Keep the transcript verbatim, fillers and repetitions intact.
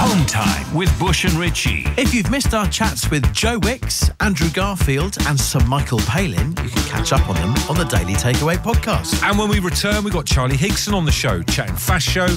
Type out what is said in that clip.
Home Time with Bush and Richie. If you've missed our chats with Joe Wicks, Andrew Garfield and Sir Michael Palin, you can catch up on them on the Daily Takeaway podcast. And when we return, we've got Charlie Higson on the show, chatting Fast Show,